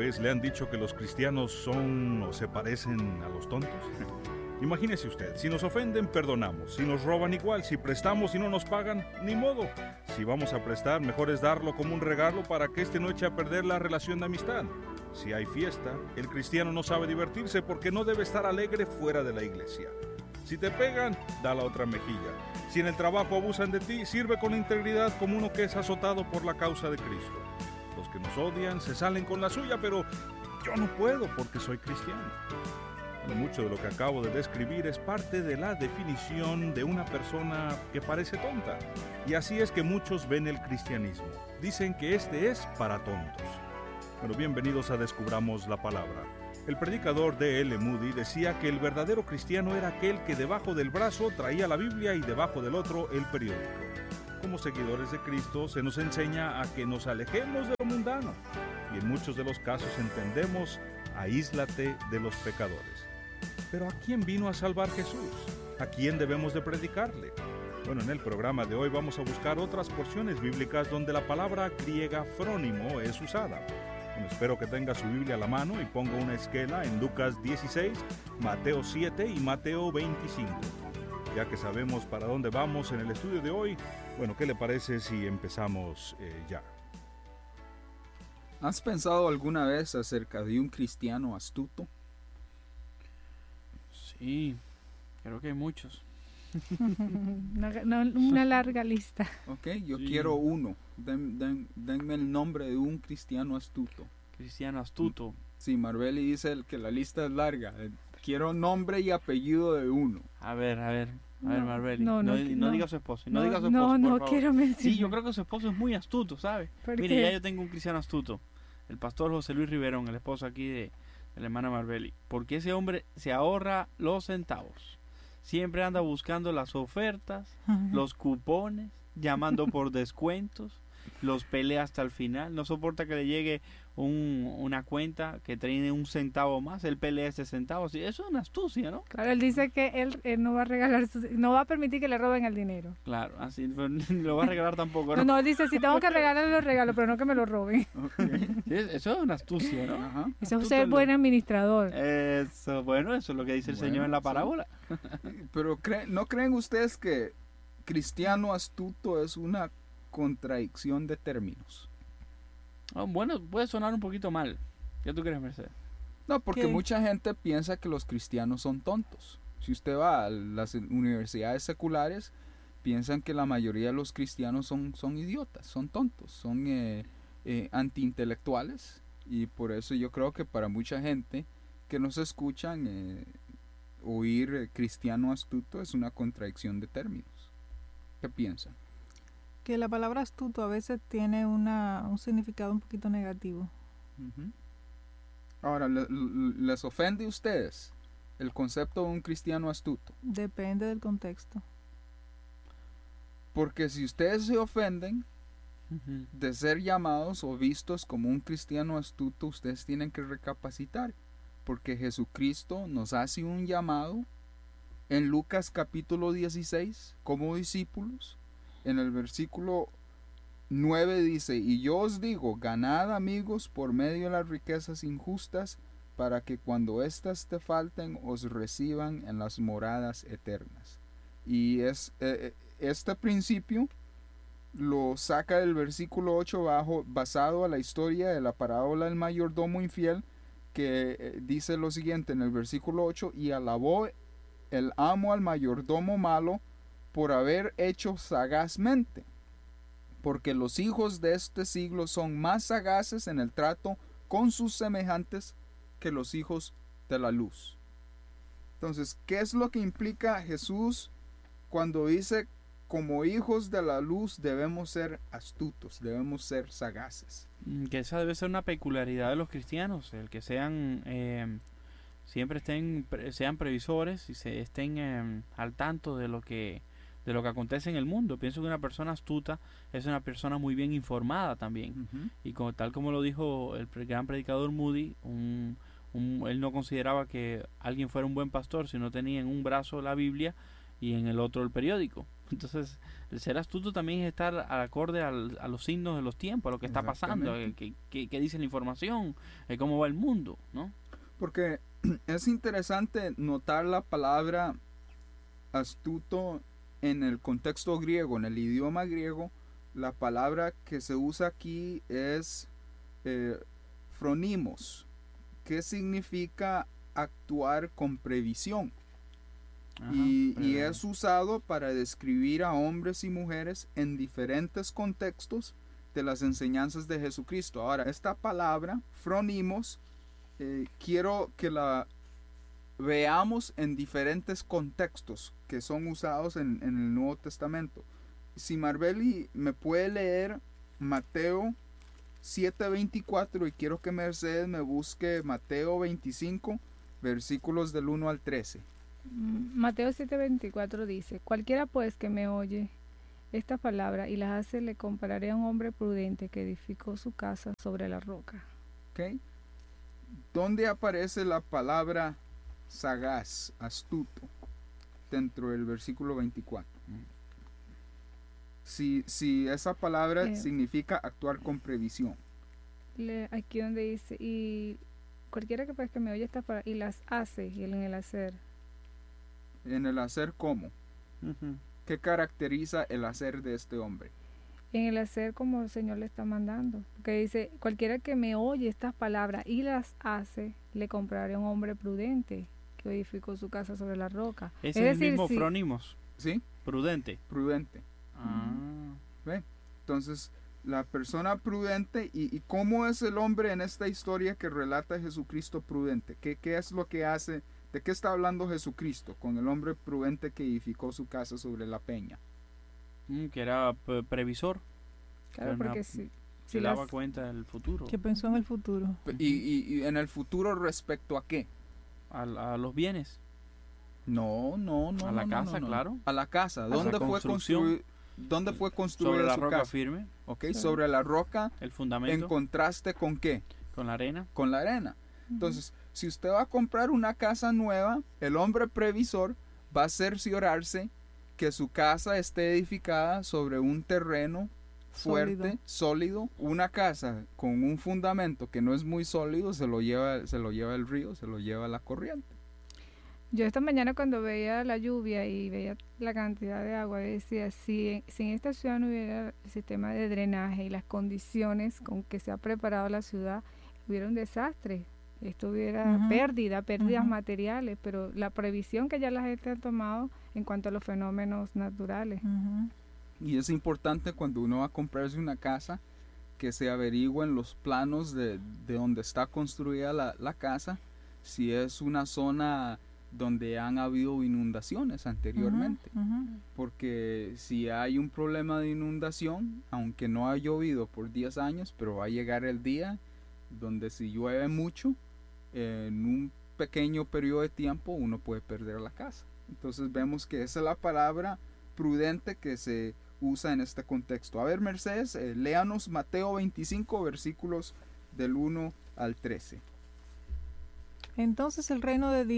vez le han dicho que los cristianos son o se parecen a los tontos? Imagínese usted, si nos ofenden, perdonamos. Si nos roban, igual. Si prestamos y no nos pagan, ni modo. Si vamos a prestar, mejor es darlo como un regalo para que no eche a perder la relación de amistad. Si hay fiesta, el cristiano no sabe divertirse porque no debe estar alegre fuera de la iglesia. Si te pegan, da la otra mejilla. Si en el trabajo abusan de ti, sirve con integridad como uno que es azotado por la causa de Cristo. Los que nos odian se salen con la suya, pero yo no puedo porque soy cristiano. Mucho de lo que acabo de describir es parte de la definición de una persona que parece tonta. Y así es que muchos ven el cristianismo. Dicen que este es para tontos. Bueno, bienvenidos a Descubramos la Palabra. El predicador D.L. Moody decía que el verdadero cristiano era aquel que debajo del brazo traía la Biblia y debajo del otro el periódico. Como seguidores de Cristo se nos enseña a que nos alejemos de lo mundano. Y en muchos de los casos entendemos: aíslate de los pecadores. Pero ¿a quién vino a salvar Jesús? ¿A quién debemos de predicarle? Bueno, en el programa de hoy vamos a buscar otras porciones bíblicas donde la palabra griega frónimo es usada. Bueno, espero que tenga su Biblia a la mano y ponga una esquela en Lucas 16, Mateo 7 y Mateo 25. Ya que sabemos para dónde vamos en el estudio de hoy, bueno, ¿qué le parece si empezamos ya? ¿Has pensado alguna vez acerca de un cristiano astuto? Sí, creo que hay muchos. Una larga lista. Ok, yo Sí. quiero uno. Denme el nombre de un cristiano astuto. Cristiano astuto. Sí, Marbeli dice que la lista es larga. Quiero nombre y apellido de uno. A ver, No, Marbeli. no diga su esposo. No diga su esposo, No, por no favor. quiero mencionar. Sí, yo creo que su esposo es muy astuto, ¿sabe? ¿Por Mire, qué? ya yo tengo un cristiano astuto. El pastor José Luis Riverón, el esposo aquí de la hermana Marbeli. Porque ese hombre se ahorra los centavos. Siempre anda buscando las ofertas, los cupones, llamando por descuentos, los pelea hasta el final. No soporta que le llegue una cuenta que tiene un centavo más, él pelea ese centavo. Sí, eso es una astucia, ¿no? Claro, él dice que él no va a regalar, no va a permitir que le roben el dinero. Claro, así pero ni lo va a regalar tampoco, ¿no? No, él dice, si tengo que regalarle los regalos, pero no que me los roben. Okay. Sí, eso es una astucia, ¿no? Ajá. Eso es Astuto ser el- buen administrador. Eso, bueno, eso es lo que dice el Bueno, Señor en la sí. parábola. Pero ¿no creen ustedes que cristiano astuto es una contradicción de términos? Bueno, puede sonar un poquito mal. ¿Qué tú crees, Mercedes? No, porque ¿Qué? mucha gente piensa que los cristianos son tontos. Si usted va a las universidades seculares, piensan que la mayoría de los cristianos son idiotas, son tontos, son antiintelectuales. Y por eso yo creo que para mucha gente que nos escuchan, oír cristiano astuto es una contradicción de términos. ¿Qué piensan? Que la palabra astuto a veces tiene un significado un poquito negativo. Ujú. Ahora, ¿les ofende a ustedes el concepto de un cristiano astuto? Depende del contexto. Porque si ustedes se ofenden de ser llamados o vistos como un cristiano astuto, ustedes tienen que recapacitar. Porque Jesucristo nos hace un llamado en Lucas capítulo 16 como discípulos. En el versículo 9 dice: y yo os digo, ganad amigos por medio de las riquezas injustas, para que cuando éstas te falten os reciban en las moradas eternas. Y este principio lo saca del versículo 8 basado a la historia de la parábola del mayordomo infiel, que dice lo siguiente en el versículo 8: y alabó el amo al mayordomo malo por haber hecho sagazmente, porque los hijos de este siglo son más sagaces en el trato con sus semejantes que los hijos de la luz. Entonces, ¿qué es lo que implica Jesús cuando dice como hijos de la luz debemos ser astutos, debemos ser sagaces? Que esa debe ser una peculiaridad de los cristianos, el que sean siempre sean previsores y estén al tanto de lo que acontece en el mundo. Pienso que una persona astuta es una persona muy bien informada también. Y tal como lo dijo el gran predicador Moody, él no consideraba que alguien fuera un buen pastor si no tenía en un brazo la Biblia y en el otro el periódico. Entonces, el ser astuto también es estar acorde a los signos de los tiempos, a lo que está pasando, que dice la información, cómo va el mundo, ¿no? Porque es interesante notar la palabra astuto en el contexto griego, en el idioma griego. La palabra que se usa aquí es phronimos, que significa actuar con previsión. Ajá, Y es usado para describir a hombres y mujeres en diferentes contextos de las enseñanzas de Jesucristo. Ahora, esta palabra, phronimos, quiero que la veamos en diferentes contextos que son usados en el Nuevo Testamento. Si Marbeli me puede leer Mateo 7:24, y quiero que Mercedes me busque Mateo 25, versículos del 1 al 13. Mateo 7:24 dice: cualquiera pues que me oye esta palabra y las hace, le compararé a un hombre prudente que edificó su casa sobre la roca. ¿Okay? ¿Dónde aparece la palabra sagaz, astuto, dentro del versículo 24? Si esa palabra significa actuar con previsión. Aquí donde dice: y cualquiera que pues que me oye esta palabra y las hace, y en el hacer. ¿En el hacer cómo? Uh-huh. ¿Qué caracteriza el hacer de este hombre? En el hacer como el Señor le está mandando. Porque dice: cualquiera que me oye estas palabras y las hace, le compraré a un hombre prudente que edificó su casa sobre la roca. Ese es decir, el mismo phronimos. ¿Sí? Prudente. Prudente. ¿Ve? Entonces, la persona prudente, y ¿cómo es el hombre en esta historia que relata Jesucristo prudente? ¿Qué es lo que hace? ¿De qué está hablando Jesucristo con el hombre prudente que edificó su casa sobre la peña? Que era previsor. Claro, porque si daba cuenta del futuro. Que pensó en el futuro. ¿Y en el futuro respecto a qué? A los bienes. No. A la casa, claro. A la casa. ¿Dónde fue construida sobre la su roca casa? firme. Okay, sobre la roca. El fundamento. ¿En contraste con qué? Con la arena. Con la arena. Entonces, si usted va a comprar una casa nueva, el hombre previsor va a cerciorarse que su casa esté edificada sobre un terreno fuerte, sólido. Una casa con un fundamento que no es muy sólido se lo lleva el río, se lo lleva la corriente. Yo esta mañana cuando veía la lluvia y veía la cantidad de agua, decía: si en esta ciudad no hubiera el sistema de drenaje y las condiciones con que se ha preparado la ciudad, hubiera un desastre. Esto hubiera pérdidas materiales, pero la previsión que ya la gente ha tomado en cuanto a los fenómenos naturales. Y es importante cuando uno va a comprarse una casa que se averigüen los planos de donde está construida la casa, si es una zona donde han habido inundaciones anteriormente. Porque si hay un problema de inundación, aunque no ha llovido por 10 años, pero va a llegar el día donde si llueve mucho, en un pequeño periodo de tiempo uno puede perder la casa. Entonces vemos que esa es la palabra prudente que se usa en este contexto. A ver, Mercedes, léanos Mateo 25, versículos del 1 al 13. Entonces el reino de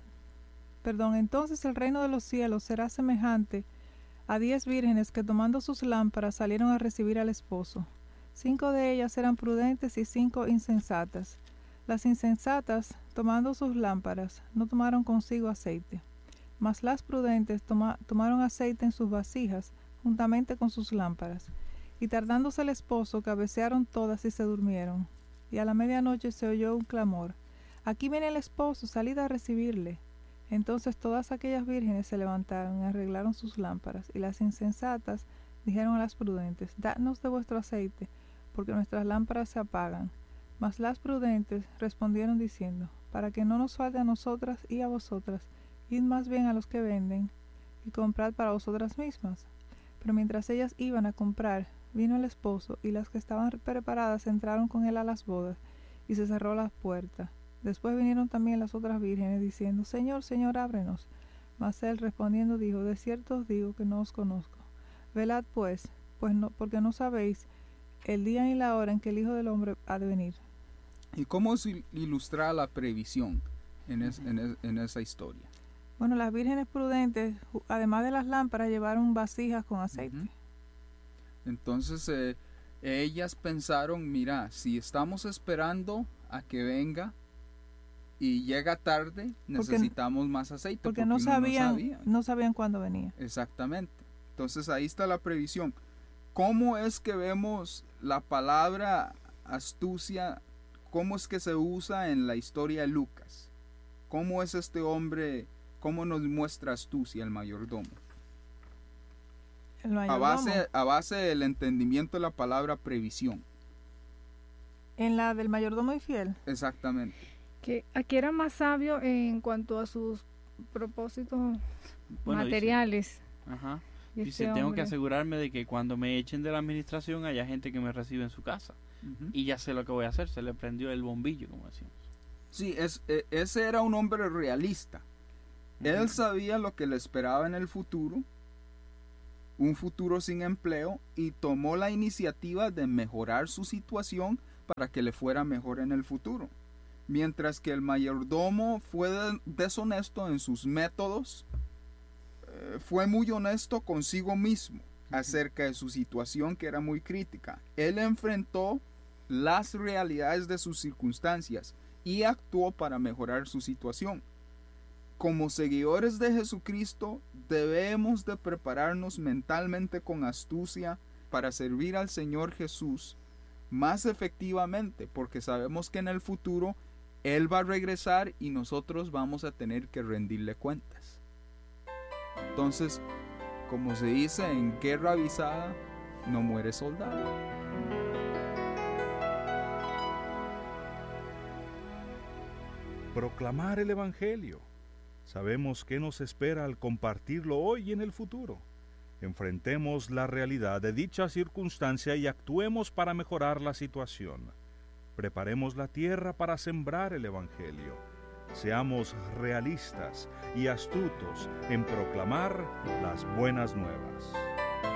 los cielos será semejante a 10 vírgenes que, tomando sus lámparas, salieron a recibir al esposo. 5 de ellas eran prudentes y 5 insensatas. Las insensatas, tomando sus lámparas, no tomaron consigo aceite, mas las prudentes tomaron aceite en sus vasijas, juntamente con sus lámparas. Y tardándose el esposo, cabecearon todas y se durmieron. Y a la medianoche se oyó un clamor: aquí viene el esposo, salid a recibirle. Entonces todas aquellas vírgenes se levantaron y arreglaron sus lámparas, y las insensatas dijeron a las prudentes: dadnos de vuestro aceite, porque nuestras lámparas se apagan. Mas las prudentes respondieron diciendo: para que no nos falte a nosotras y a vosotras, id más bien a los que venden y comprad para vosotras mismas. Pero mientras ellas iban a comprar, vino el esposo, y las que estaban preparadas entraron con él a las bodas, y se cerró la puerta. Después vinieron también las otras vírgenes, diciendo: Señor, Señor, ábrenos. Mas él respondiendo dijo: de cierto os digo que no os conozco. Velad pues no, porque no sabéis el día ni la hora en que el Hijo del Hombre ha de venir. ¿Y cómo se ilustra la previsión en esa historia? Bueno, las vírgenes prudentes, además de las lámparas, llevaron vasijas con aceite. Ujú. Entonces ellas pensaron, mira, si estamos esperando a que venga y llega tarde, necesitamos más aceite. Porque uno no sabían cuándo venía. Exactamente. Entonces ahí está la previsión. ¿Cómo es que vemos la palabra astucia? ¿Cómo es que se usa en la historia de Lucas? ¿Cómo es este hombre? ¿Cómo nos muestra astucia el mayordomo? El mayordomo. A base del entendimiento de la palabra previsión. En la del mayordomo infiel. Exactamente. Que aquí era más sabio en cuanto a sus propósitos Bueno, materiales. Ajá. Y Dice, este tengo que hombre- asegurarme de que cuando me echen de la administración haya gente que me reciba en su casa. Ujú. Y ya sé lo que voy a hacer. Se le prendió el bombillo, como decimos. Sí, ese era un hombre realista. Él Ujú. sabía lo que le esperaba en el futuro, un futuro sin empleo, y tomó la iniciativa de mejorar su situación para que le fuera mejor en el futuro. Mientras que el mayordomo fue deshonesto en sus métodos, fue muy honesto consigo mismo acerca de su situación, que era muy crítica. Él enfrentó las realidades de sus circunstancias y actuó para mejorar su situación. Como seguidores de Jesucristo, debemos de prepararnos mentalmente con astucia para servir al Señor Jesús más efectivamente, porque sabemos que en el futuro Él va a regresar y nosotros vamos a tener que rendirle cuentas. Entonces, como se dice, en guerra avisada no muere soldado. Proclamar el Evangelio. Sabemos qué nos espera al compartirlo hoy y en el futuro. Enfrentemos la realidad de dicha circunstancia y actuemos para mejorar la situación. Preparemos la tierra para sembrar el Evangelio. Seamos realistas y astutos en proclamar las buenas nuevas.